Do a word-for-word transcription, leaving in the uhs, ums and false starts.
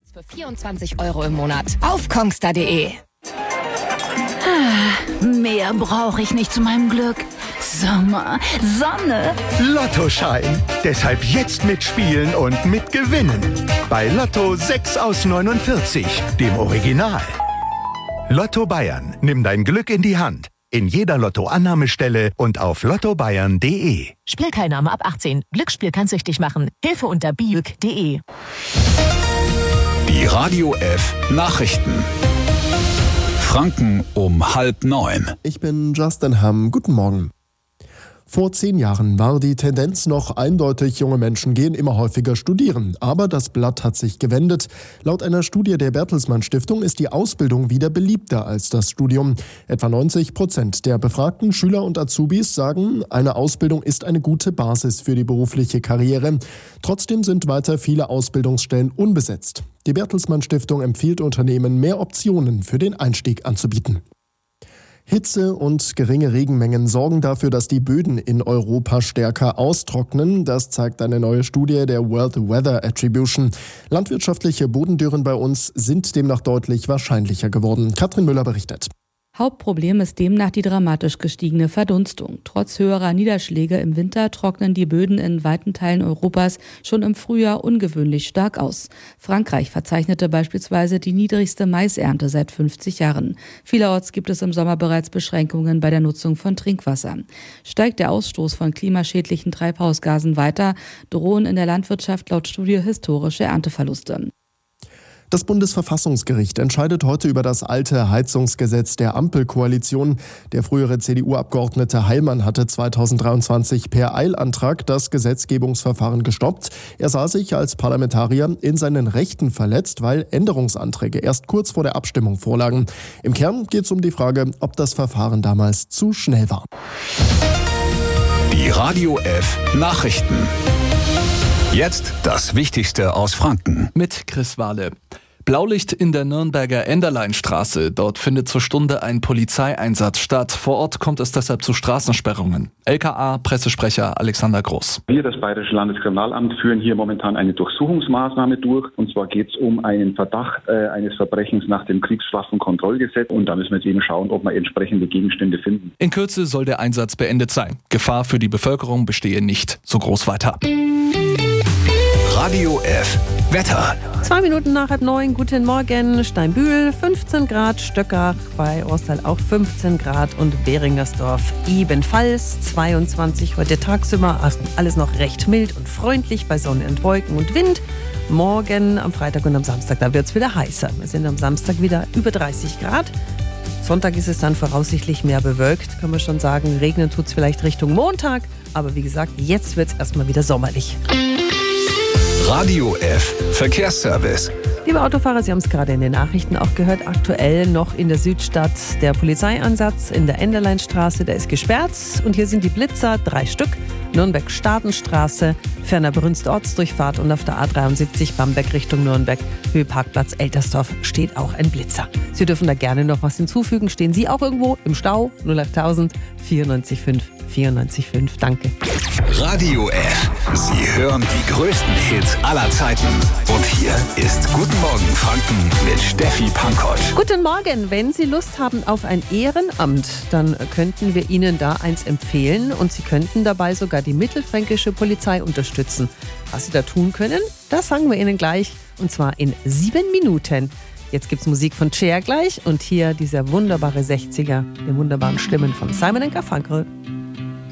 Für vierundzwanzig Euro im Monat auf kongstar punkt de. Ah, mehr brauche ich nicht zu meinem Glück. Sommer, Sonne. Lottoschein. Deshalb jetzt mitspielen und mitgewinnen. Bei Lotto sechs aus neunundvierzig, dem Original. Lotto Bayern. Nimm dein Glück in die Hand. In jeder Lotto-Annahmestelle und auf lotto bayern punkt de. Spielteilnahme ab achtzehn. Glücksspiel kann süchtig machen. Hilfe unter biüg punkt de. Die Radio F Nachrichten. Franken um halb neun. Ich bin Justin Hamm. Guten Morgen. Vor zehn Jahren war die Tendenz noch eindeutig, junge Menschen gehen immer häufiger studieren. Aber das Blatt hat sich gewendet. Laut einer Studie der Bertelsmann Stiftung ist die Ausbildung wieder beliebter als das Studium. Etwa neunzig Prozent der befragten Schüler und Azubis sagen, eine Ausbildung ist eine gute Basis für die berufliche Karriere. Trotzdem sind weiter viele Ausbildungsstellen unbesetzt. Die Bertelsmann Stiftung empfiehlt Unternehmen, mehr Optionen für den Einstieg anzubieten. Hitze und geringe Regenmengen sorgen dafür, dass die Böden in Europa stärker austrocknen. Das zeigt eine neue Studie der World Weather Attribution. Landwirtschaftliche Bodendürren bei uns sind demnach deutlich wahrscheinlicher geworden. Katrin Müller berichtet. Hauptproblem ist demnach die dramatisch gestiegene Verdunstung. Trotz höherer Niederschläge im Winter trocknen die Böden in weiten Teilen Europas schon im Frühjahr ungewöhnlich stark aus. Frankreich verzeichnete beispielsweise die niedrigste Maisernte seit fünfzig Jahren. Vielerorts gibt es im Sommer bereits Beschränkungen bei der Nutzung von Trinkwasser. Steigt der Ausstoß von klimaschädlichen Treibhausgasen weiter, drohen in der Landwirtschaft laut Studie historische Ernteverluste. Das Bundesverfassungsgericht entscheidet heute über das alte Heizungsgesetz der Ampelkoalition. Der frühere C D U-Abgeordnete Heilmann hatte zweitausenddreiundzwanzig per Eilantrag das Gesetzgebungsverfahren gestoppt. Er sah sich als Parlamentarier in seinen Rechten verletzt, weil Änderungsanträge erst kurz vor der Abstimmung vorlagen. Im Kern geht es um die Frage, ob das Verfahren damals zu schnell war. Die Radio F Nachrichten. Jetzt das Wichtigste aus Franken. Mit Chris Wahle. Blaulicht in der Nürnberger Enderleinstraße. Dort findet zur Stunde ein Polizeieinsatz statt. Vor Ort kommt es deshalb zu Straßensperrungen. L K A-Pressesprecher Alexander Groß. Wir, das Bayerische Landeskriminalamt, führen hier momentan eine Durchsuchungsmaßnahme durch. Und zwar geht es um einen Verdacht äh, eines Verbrechens nach dem Kriegswaffenkontrollgesetz. Und da müssen wir jetzt eben schauen, ob wir entsprechende Gegenstände finden. In Kürze soll der Einsatz beendet sein. Gefahr für die Bevölkerung bestehe nicht. So groß weiter. Radio F Wetter. Zwei Minuten nach halb neun, guten Morgen. Steinbühl fünfzehn Grad, Stöckach bei Orstal auch fünfzehn Grad und Beringersdorf ebenfalls zweiundzwanzig. Heute tagsüber alles noch recht mild und freundlich bei Sonne und Wolken und Wind. Morgen am Freitag und am Samstag, da wird es wieder heißer. Wir sind am Samstag wieder über dreißig Grad. Sonntag ist es dann voraussichtlich mehr bewölkt, kann man schon sagen. Regnen tut es vielleicht Richtung Montag, aber wie gesagt, jetzt wird es erstmal wieder sommerlich. Radio F Verkehrsservice. Liebe Autofahrer, Sie haben es gerade in den Nachrichten auch gehört, aktuell noch in der Südstadt der Polizeieinsatz in der Enderleinstraße, der ist gesperrt und hier sind die Blitzer, drei Stück, Nürnberg-Stadenstraße, ferner Brünst-Ortsdurchfahrt und auf der A dreiundsiebzig Bamberg Richtung Nürnberg, Höhe Parkplatz Eltersdorf steht auch ein Blitzer. Sie dürfen da gerne noch was hinzufügen, stehen Sie auch irgendwo im Stau, null acht tausend vierundneunzig fünf vierundneunzig fünf, danke. Radio F, Sie hören die größten Hits aller Zeiten. Und hier ist Guten Morgen Franken mit Steffi Pankotsch. Guten Morgen, wenn Sie Lust haben auf ein Ehrenamt, dann könnten wir Ihnen da eins empfehlen und Sie könnten dabei sogar die mittelfränkische Polizei unterstützen. Was Sie da tun können, das sagen wir Ihnen gleich und zwar in sieben Minuten. Jetzt gibt's Musik von Cher gleich und hier dieser wunderbare sechziger, die wunderbaren Stimmen von Simon and Garfunkel.